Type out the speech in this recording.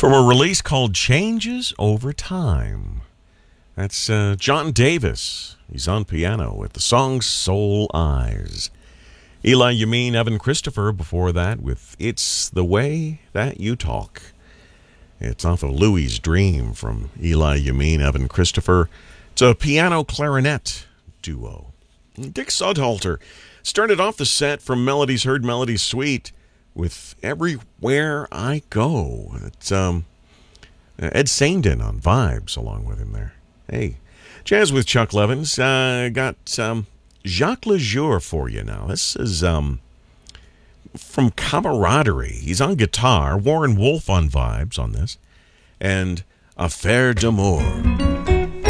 from a release called Changes Over Time. That's John Davis. He's on piano with the song Soul Eyes. Eli Yamin, Evan Christopher before that with It's the Way That You Talk. It's off of Louie's Dream from Eli Yamin, Evan Christopher. It's a piano clarinet duo. Dick Sudhalter started off the set from Melodies Heard, Melodies Sweet with Everywhere I Go. It's Ed Saindon on Vibes along with him there. Hey, Jazz with Chuck Levins. Got Jacques Lejour for you now. This is from Camaraderie. He's on guitar. Warren Wolf on Vibes on this. And Affaire d'Amour.